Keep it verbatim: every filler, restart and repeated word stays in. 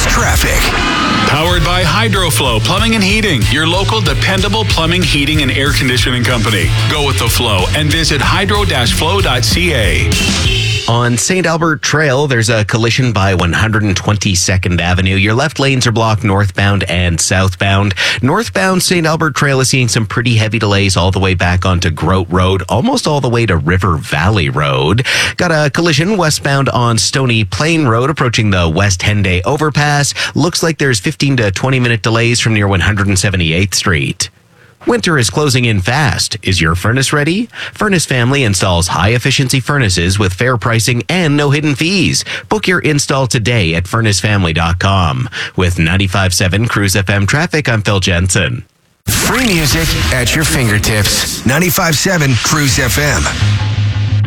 traffic. Powered by HydroFlow Plumbing and Heating, your local dependable plumbing, heating, and air conditioning company. Go with the flow and visit hydro dash flow dot c a. On Saint Albert Trail, there's a collision by one hundred twenty-second Avenue. Your left lanes are blocked northbound and southbound. Northbound Saint Albert Trail is seeing some pretty heavy delays all the way back onto Grote Road, almost all the way to River Valley Road. Got a collision westbound on Stony Plain Road approaching the West Henday Overpass. Looks like there's fifteen to twenty minute delays from near one hundred seventy-eighth Street. Winter is closing in fast. Is your furnace ready? Furnace Family installs high-efficiency furnaces with fair pricing and no hidden fees. Book your install today at furnace family dot com. With ninety-five point seven Cruise F M traffic, I'm Phil Jensen. Free music at your fingertips. ninety-five point seven Cruise F M.